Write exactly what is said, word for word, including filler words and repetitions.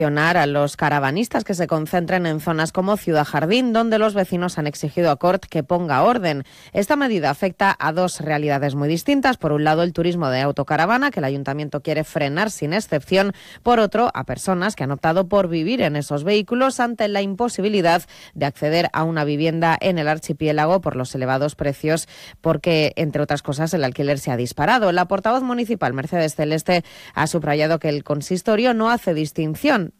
a los caravanistas que se concentren en zonas como Ciudad Jardín, donde los vecinos han exigido a Cort que ponga orden. Esta medida afecta a dos realidades muy distintas. Por un lado, el turismo de autocaravana, que el ayuntamiento quiere frenar sin excepción. Por otro, a personas que han optado por vivir en esos vehículos ante la imposibilidad de acceder a una vivienda en el archipiélago por los elevados precios, porque, entre otras cosas, el alquiler se ha disparado. La portavoz municipal, Mercedes Celeste, ha subrayado que el consistorio no hace distinción